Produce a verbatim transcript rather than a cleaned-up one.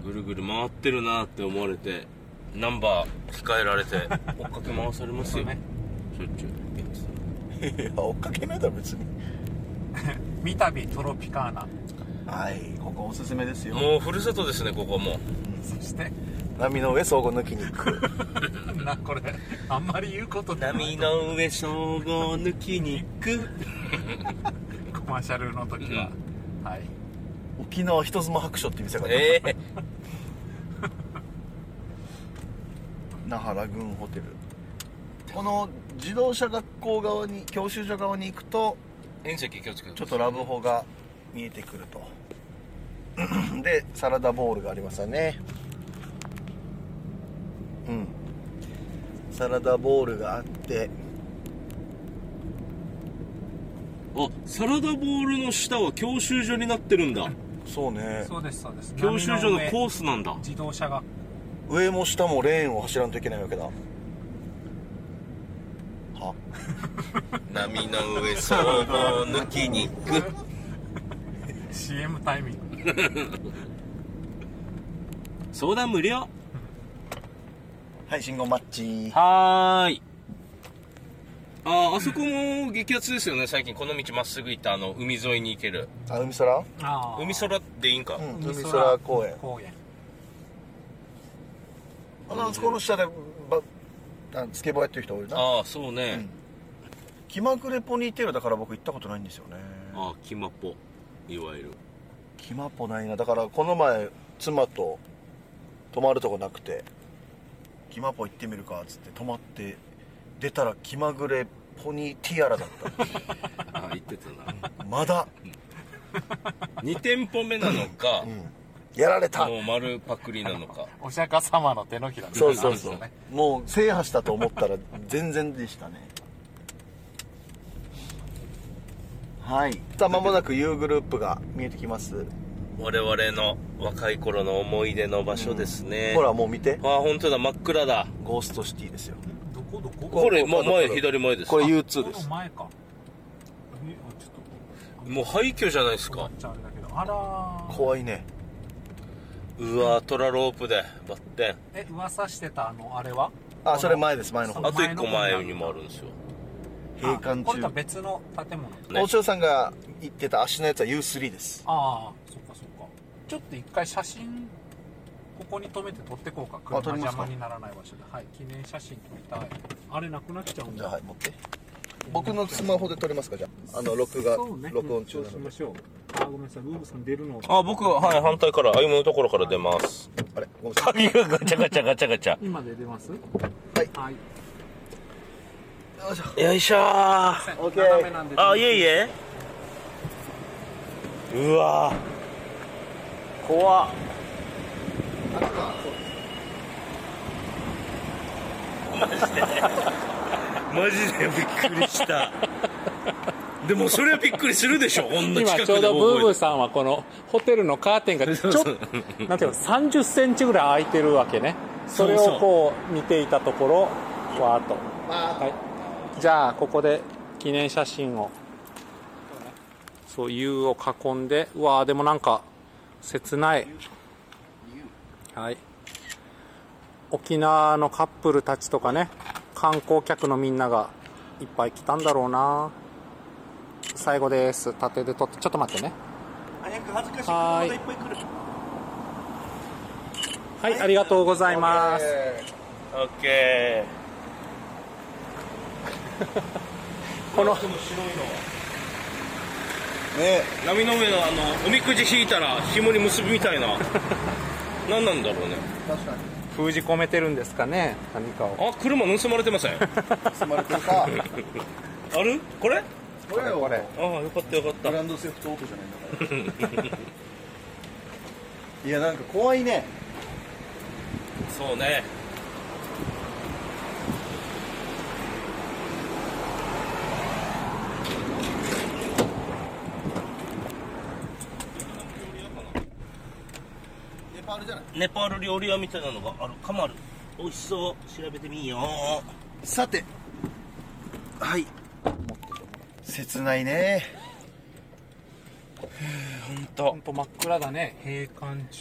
ぐるぐる回ってるなって思われてナンバー控えられて追っかけ回されますよね。しょっちゅう。 いや追っかけないだろ別に。 三度トロピカーナ。 はい、ここおすすめですよ。 もうふるさとですねここも。 そして波の上総合抜きに行く。 なこれあんまり言うことない。 波の上総合抜きに行く。 コマーシャルの時は、うん、はい。 沖縄人妻白書って店がある。 ええー、那覇ラグーンホテル。この自動車学校側に教習所側に行くと遠赤気をつけて、 ちょっとラブホが見えてくると。でサラダボウルがありますよね。うん、サラダボウルがあって、 あ、サラダボウルの下は教習所になってるんだ。 そうね。 そうですそうです。 教習所のコースなんだ。 自動車が上も下もレーンを走らんといけないわけだ。は波の上総合抜きに行く。 シーエム タイミング。 相談無料。 はい信号マッチ。 はーい。ああ、あそこも激アツですよね。最近この道まっすぐ行ったあの海沿いに行ける。 あ、海空。 あ海空でいいんか、 うん、海空公園。 公園。 あのあそこの下でばスケボーやってる人多いな。 ああそうね、うん、 気まぐれポニーテールだから僕行ったことないんですよね。 ああ気まぽいわゆる気まぽないな。だからこの前妻と泊まるとこなくて気まぽ行ってみるかっつって泊まって出たら気まぐれポニーティアラだった。 ああ言ってたな。 まだに店舗目なのか、うん、 やられたもう丸パクリなのか。 お釈迦様の手のひら。 そうそうそう、ね、もう制覇したと思ったら全然でしたね。はい、さあ間もなく U グループが見えてきます。 我々の若い頃の思い出の場所ですね、 うん、ほらもう見て。 ああ本当だ真っ暗だ。 ゴーストシティですよ。 どこどここれも前左前です。 これ ユーツー です。 この前か。 もう廃墟じゃないですか。 あら怖いね。 うわトラロープでバッテン。 え噂してたあのあれは。 あそれ前です。前の方。 あと一個前にもあるんですよ。 閉館中。 これとは別の建物、 ね、大城さんが言ってた足のやつは ユースリー です。 ああそっかそっか。ちょっと一回写真ここに止めて撮ってこうか。車邪魔にならない場所で。はい記念写真撮りたい。あれなくなっちゃうんだ。 じゃあはい持って。僕のスマホで撮れますか。じゃああの録画、ね、録音中なので。 そうしましょう。あごめんなさいルーブさん出るの。 あ僕ははい反対から歩むところから出ます。 あれごめんなさい。 鍵がガチャガチャガチャガチャ。 今で出ます。 はいはい。 よいしょよいしょー。 オッケー。 あいえいえ。うわー怖っ。マジでマジでびっくりした。でもそれはびっくりするでしょ。こんな近くで。 今ちょうどブーブーさんはこのホテルのカーテンがちょっとなんていうのさんじゅっセンチぐらい開いてるわけね。それをこう見ていたところわーっと、はい、じゃあここで記念写真をそう U を囲んで。うわーでもなんか切ない。はい、沖縄のカップルたちとかね観光客のみんながいっぱい来たんだろうな。最後です。縦で撮ってちょっと待ってね。 早く恥ずかしい。 はいいっぱい来る。 はい、ありがとうございます。 オッケー。このねえ波の上のあのおみくじ引いたら紐に結ぶみたいな。何なんだろうね。 確かに封じ込めてるんですかね何かを。 あ車盗まれてません。 盗まれてるか。 あるこれこれこれああよかったよかった。 グランドセフトオートじゃないんだから。いやなんか怖いね。 そうね。 ネパールじゃない。 ネパール料理屋みたいなのがあるかもある。美味しそう調べてみよう。 さてはい切ないね。 ほんとほんと真っ暗だね。閉館中